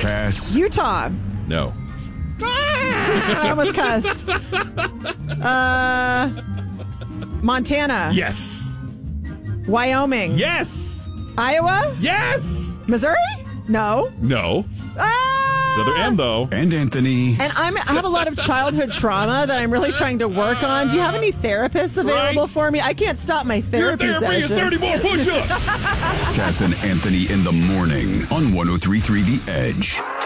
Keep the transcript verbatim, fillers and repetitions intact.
Cass. Utah. No. I almost cussed. Uh, Montana. Yes. Wyoming. Yes. Iowa. Yes. Missouri? No. No. Ah! It's other end, though. And Anthony. And I'm, I have a lot of childhood trauma that I'm really trying to work on. Do you have any therapists available Right. for me? I can't stop my therapy You're there bringing sessions. thirty more push-ups. Cass and Anthony in the morning on one oh three point three The Edge.